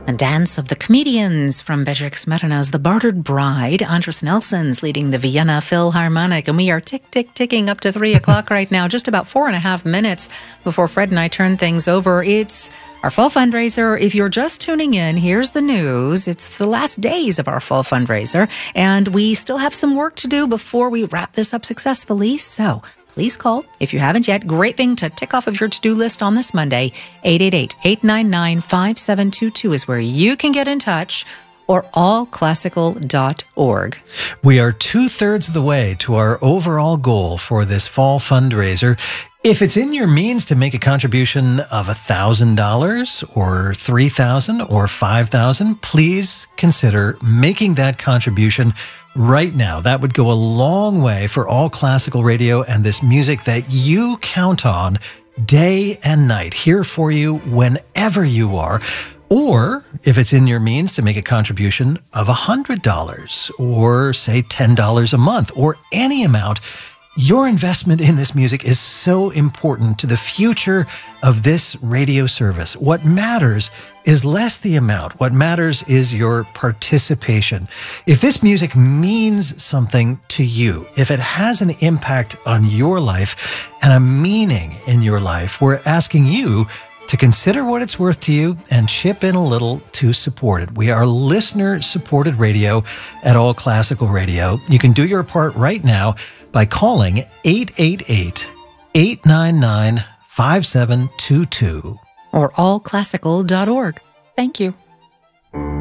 The Dance of the Comedians from Bedřich Smetana's The Bartered Bride. Andris Nelson's leading the Vienna Philharmonic. And we are ticking up to 3 o'clock right now, just about 4.5 minutes before Fred and I turn things over. It's our fall fundraiser. If you're just tuning in, here's the news. It's the last days of our fall fundraiser, and we still have some work to do before we wrap this up successfully. So please call if you haven't yet. Great thing to tick off of your to-do list on this Monday. 888-899-5722 is where you can get in touch, or allclassical.org. We are 2/3 of the way to our overall goal for this fall fundraiser. If it's in your means to make a contribution of $1,000 or $3,000 or $5,000, please consider making that contribution right now. That would go a long way for All Classical Radio and this music that you count on day and night, here for you whenever you are. Or if it's in your means to make a contribution of $100 or say $10 a month or any amount, your investment in this music is so important to the future of this radio service. What matters is less the amount. What matters is your participation. If this music means something to you, if it has an impact on your life and a meaning in your life, we're asking you to consider what it's worth to you and chip in a little to support it. We are listener-supported radio at All Classical Radio. You can do your part right now by calling 888-899-5722. Or allclassical.org. Thank you.